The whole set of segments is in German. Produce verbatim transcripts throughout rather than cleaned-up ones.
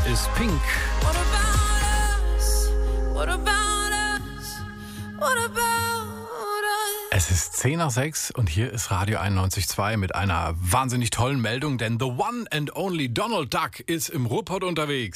ist Pink. What about us? What about us? What about us? Es ist zehn nach sechs und hier ist Radio einundneunzig Komma zwei mit einer wahnsinnig tollen Meldung, denn the one and only Donald Duck ist im Ruhrpott unterwegs.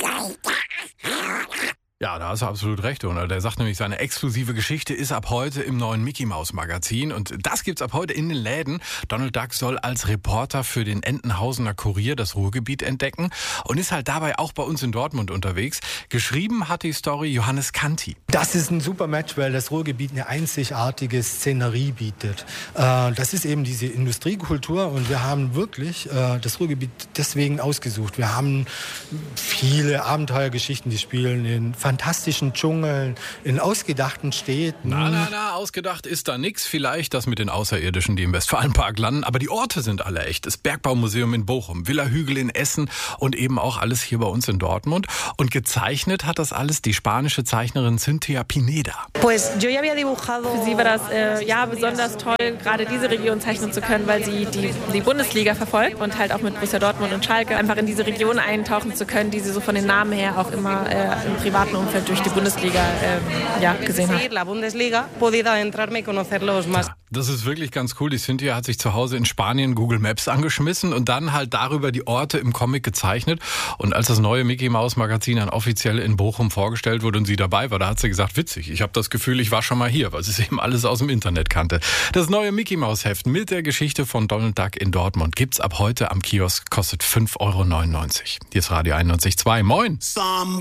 Ja, da hast du absolut recht, oder? Der sagt nämlich, seine exklusive Geschichte ist ab heute im neuen Mickey Mouse Magazin und das gibt's ab heute in den Läden. Donald Duck soll als Reporter für den Entenhausener Kurier das Ruhrgebiet entdecken und ist halt dabei auch bei uns in Dortmund unterwegs. Geschrieben hat die Story Johannes Kanti. Das ist ein super Match, weil das Ruhrgebiet eine einzigartige Szenerie bietet. Das ist eben diese Industriekultur und wir haben wirklich das Ruhrgebiet deswegen ausgesucht. Wir haben viele Abenteuergeschichten, die spielen in fantastischen Dschungeln, in ausgedachten Städten. Na, na, na, ausgedacht ist da nix. Vielleicht das mit den Außerirdischen, die im Westfalenpark landen. Aber die Orte sind alle echt. Das Bergbaumuseum in Bochum, Villa Hügel in Essen und eben auch alles hier bei uns in Dortmund. Und gezeichnet hat das alles die spanische Zeichnerin Cynthia Pineda. Für sie war das äh, ja besonders toll, gerade diese Region zeichnen zu können, weil sie die, die Bundesliga verfolgt und halt auch mit Borussia Dortmund und Schalke einfach in diese Region eintauchen zu können, die sie so von den Namen her auch immer äh, im privaten Umfeld durch die Bundesliga äh, ja, gesehen hat. Ja, das ist wirklich ganz cool. Die Cynthia hat sich zu Hause in Spanien Google Maps angeschmissen und dann halt darüber die Orte im Comic gezeichnet. Und als das neue Mickey Mouse Magazin dann offiziell in Bochum vorgestellt wurde und sie dabei war, da hat sie gesagt, witzig, ich habe das Gefühl, ich war schon mal hier, weil sie es eben alles aus dem Internet kannte. Das neue Mickey Mouse Heft mit der Geschichte von Donald Duck in Dortmund gibt's ab heute am Kiosk, kostet fünf Euro neunundneunzig. Hier ist Radio einundneunzig Komma zwei. Moin!